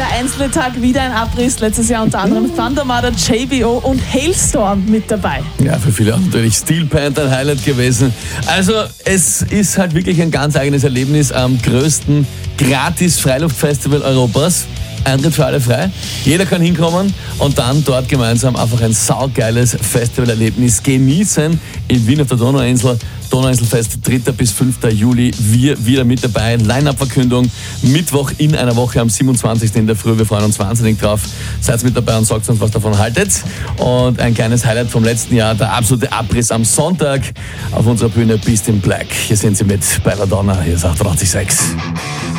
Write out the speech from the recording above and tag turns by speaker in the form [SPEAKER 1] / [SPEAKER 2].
[SPEAKER 1] einzelne Tag wieder ein Abriss. Letztes Jahr unter anderem Thundermother, JBO und Hailstorm mit dabei.
[SPEAKER 2] Ja, für viele auch natürlich Steel Panther ein Highlight gewesen. Also es ist halt wirklich ein ganz eigenes Erlebnis am größten Gratis-Freiluftfestival Europas. Eintritt für alle frei. Jeder kann hinkommen und dann dort gemeinsam einfach ein saugeiles Festivalerlebnis genießen in Wien auf der Donauinsel. Donauinselfest 3. bis 5. Juli. Wir wieder mit dabei. Line-Up-Verkündung. Mittwoch in einer Woche am 27. in der Früh. Wir freuen uns wahnsinnig drauf. Seid mit dabei und sagt uns, was davon haltet. Und ein kleines Highlight vom letzten Jahr, der absolute Abriss am Sonntag auf unserer Bühne Beast in Black. Hier sind sie mit bei Madonna. Hier ist 886.